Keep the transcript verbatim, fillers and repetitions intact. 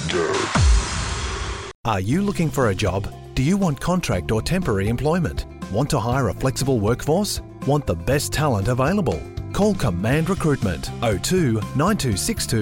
Are you looking for a job? Do you want contract or temporary employment? Want to hire a flexible workforce? Want the best talent available? Call Command Recruitment oh two nine two six two